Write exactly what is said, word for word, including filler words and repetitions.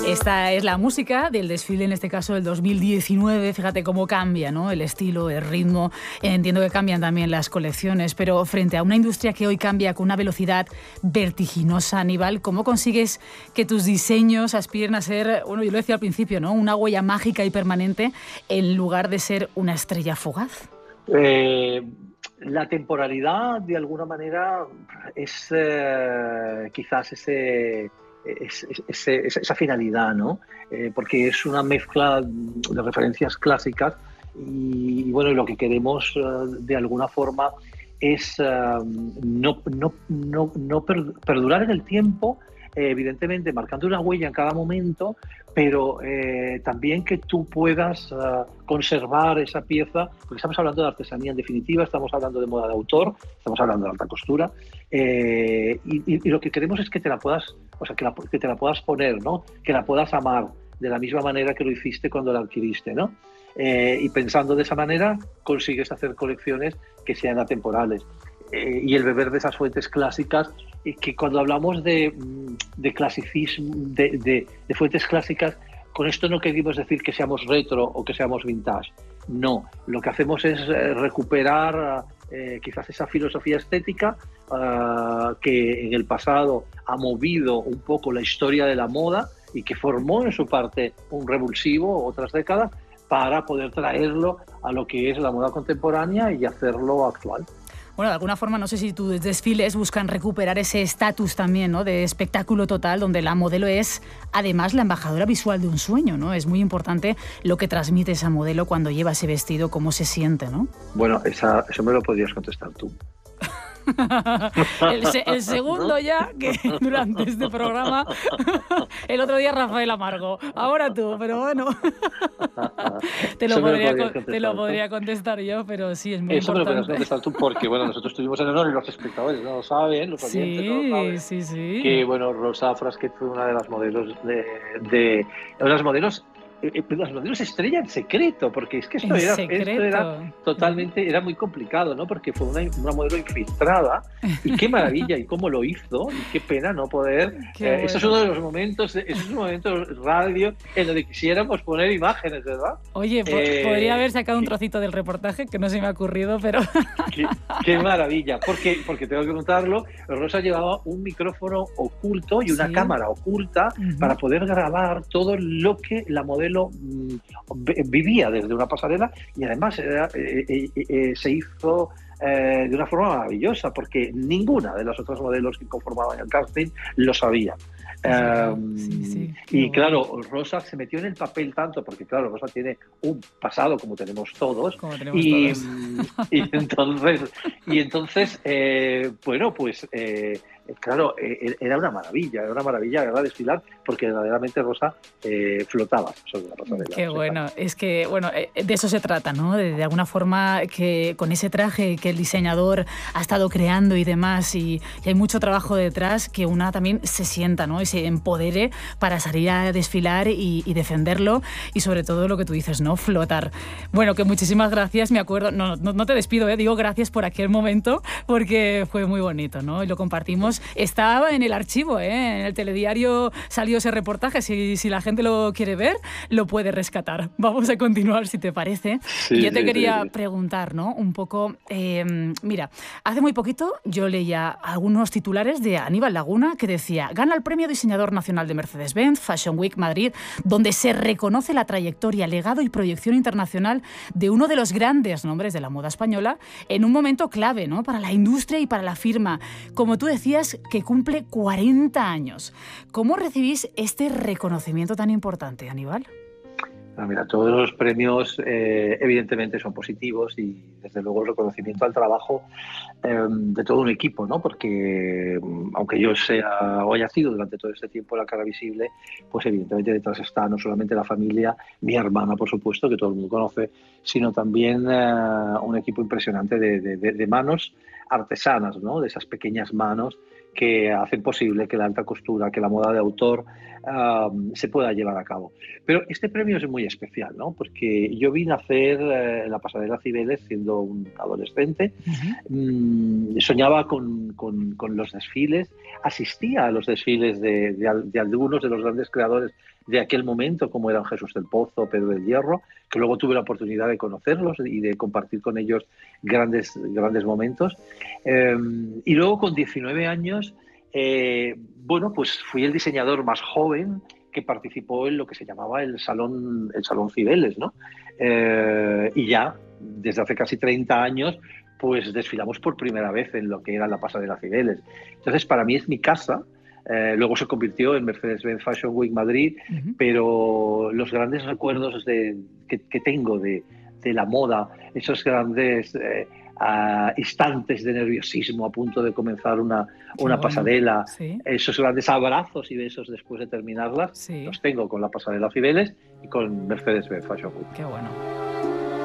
Esta es la música del desfile, en este caso del dos mil diecinueve. Fíjate cómo cambia, ¿no?, el estilo, el ritmo. Entiendo que cambian también las colecciones, pero frente a una industria que hoy cambia con una velocidad vertiginosa, Aníbal, ¿cómo consigues que tus diseños aspiren a ser, bueno, yo lo decía al principio, ¿no?, una huella mágica y permanente en lugar de ser una estrella fugaz? Eh, la temporalidad, de alguna manera, es eh, quizás ese... Es, es, es, esa finalidad, ¿no? Eh, porque es una mezcla de referencias clásicas y, y bueno, lo que queremos uh, de alguna forma es uh, no, no, no, no per, perdurar en el tiempo, eh, evidentemente marcando una huella en cada momento, pero eh, también que tú puedas uh, conservar esa pieza, porque estamos hablando de artesanía en definitiva, estamos hablando de moda de autor, estamos hablando de alta costura, eh, y, y, y lo que queremos es que te la puedas, o sea, que, la, que te la puedas poner, ¿no?, que la puedas amar de la misma manera que lo hiciste cuando la adquiriste, ¿no? Eh, y pensando de esa manera consigues hacer colecciones que sean atemporales. Eh, y el beber de esas fuentes clásicas, y que cuando hablamos de, de clasicismo, de, de, de fuentes clásicas, con esto no queremos decir que seamos retro o que seamos vintage. No, lo que hacemos es recuperar eh, quizás esa filosofía estética uh, que en el pasado ha movido un poco la historia de la moda y que formó en su parte un revulsivo otras décadas, para poder traerlo a lo que es la moda contemporánea y hacerlo actual. Bueno, de alguna forma, no sé si tus desfiles buscan recuperar ese estatus también, ¿no?, de espectáculo total, donde la modelo es, además, la embajadora visual de un sueño, ¿no? Es muy importante lo que transmite esa modelo cuando lleva ese vestido, cómo se siente, ¿no? Bueno, esa, eso me lo podrías contestar tú. el, se, el segundo ¿no? ya que durante este programa. El otro día Rafael Amargo, ahora tú, pero bueno. te, lo podría, lo te lo podría contestar yo, pero sí, es muy Eso importante. Eso me lo podrías contestar tú, porque bueno, nosotros tuvimos el honor, y los espectadores no lo saben, los oyentes sí, no lo saben, sí, sí. que bueno, Rosa Frasquet fue una de las modelos de, de, de las modelos Eh, las modelos estrella en secreto, porque es que esto, era, esto era totalmente, era muy complicado, ¿no? Porque fue una, una modelo infiltrada, y qué maravilla, y cómo lo hizo, y qué pena no poder. Eh, bueno. Eso es uno de los momentos, esos es un momento radio en donde quisiéramos poner imágenes, ¿verdad? Oye, eh, podría haber sacado un trocito del reportaje, que no se me ha ocurrido, pero... Qué, qué maravilla, porque, porque tengo que contarlo, Rosa llevaba un micrófono oculto y una sí. cámara oculta uh-huh. para poder grabar todo lo que la modelo vivía desde una pasarela, y además era, eh, eh, eh, se hizo eh, de una forma maravillosa, porque ninguna de las otras modelos que conformaban el casting lo sabía. Um, sí, sí, y claro, bueno. Rosa se metió en el papel tanto, porque claro, Rosa tiene un pasado como tenemos todos, como tenemos y, todos. y entonces, y entonces eh, bueno, pues eh, claro, eh, era una maravilla, era una maravilla, ¿verdad?, desfilar, porque verdaderamente Rosa eh, flotaba sobre la pasarela. Qué bueno, es que bueno, de eso se trata, ¿no? De, de alguna forma, que con ese traje que el diseñador ha estado creando y demás, y, y hay mucho trabajo detrás, que una también se sienta, ¿no?, y se empodere para salir a desfilar y, y defenderlo, y sobre todo lo que tú dices, ¿no?, flotar. Bueno, que muchísimas gracias, me acuerdo, no, no, no te despido, ¿eh? Digo gracias por aquel momento, porque fue muy bonito, ¿no?, y lo compartimos. Estaba en el archivo, ¿eh? En el telediario salió ese reportaje. Si, si la gente lo quiere ver, lo puede rescatar. Vamos a continuar, si te parece. Sí, y yo te sí, quería sí. preguntar, ¿no?, un poco... Eh, mira, hace muy poquito yo leía algunos titulares de Aníbal Laguna que decía: gana el premio diseñador nacional de Mercedes-Benz, Fashion Week Madrid, donde se reconoce la trayectoria, legado y proyección internacional de uno de los grandes nombres de la moda española en un momento clave, ¿no?, para la industria y para la firma. Como tú decías, que cumple cuarenta años. ¿Cómo recibís este reconocimiento tan importante, Aníbal? Ah, mira, todos los premios eh, evidentemente son positivos, y desde luego el reconocimiento al trabajo eh, de todo un equipo, ¿no? Porque aunque yo sea o haya sido durante todo este tiempo la cara visible, pues evidentemente detrás está no solamente la familia, mi hermana, por supuesto, que todo el mundo conoce, sino también eh, un equipo impresionante de, de, de manos artesanas, ¿no? De esas pequeñas manos que hacen posible que la alta costura, que la moda de autor um, se pueda llevar a cabo. Pero este premio es muy especial, ¿no? Porque yo vine a hacer eh, la pasarela Cibeles siendo un adolescente, uh-huh. mm, soñaba con, con, con los desfiles, asistía a los desfiles de, de, de algunos de los grandes creadores de aquel momento, como eran Jesús del Pozo, Pedro del Hierro, que luego tuve la oportunidad de conocerlos y de compartir con ellos grandes, grandes momentos. Eh, y luego con diecinueve años, eh, bueno, pues fui el diseñador más joven que participó en lo que se llamaba el Salón, el Salón Cibeles, ¿no? Eh, y ya, desde hace casi treinta años, pues desfilamos por primera vez en lo que era la pasarela Cibeles. Entonces, para mí es mi casa. Eh, luego se convirtió en Mercedes-Benz Fashion Week Madrid, uh-huh. pero los grandes recuerdos de, que, que tengo de, de la moda, esos grandes eh, uh, instantes de nerviosismo a punto de comenzar una, una bueno. pasarela, sí. esos grandes abrazos y besos después de terminarlas, sí. los tengo con la pasarela Cibeles y con Mercedes-Benz Fashion Week. Qué bueno.